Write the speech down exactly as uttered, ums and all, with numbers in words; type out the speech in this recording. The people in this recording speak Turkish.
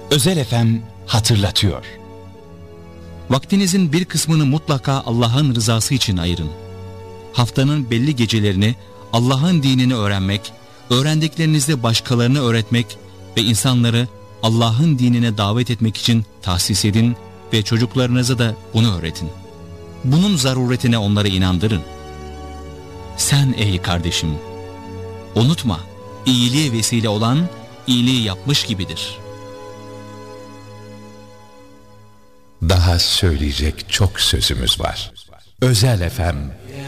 Özel F M hatırlatıyor. Vaktinizin bir kısmını mutlaka Allah'ın rızası için ayırın. Haftanın belli gecelerini Allah'ın dinini öğrenmek, öğrendiklerinizde başkalarını öğretmek ve insanları Allah'ın dinine davet etmek için tahsis edin ve çocuklarınıza da bunu öğretin. Bunun zaruretine onları inandırın. Sen ey kardeşim, unutma, iyiliğe vesile olan iyiliği yapmış gibidir. Daha söyleyecek çok sözümüz var. Özel F M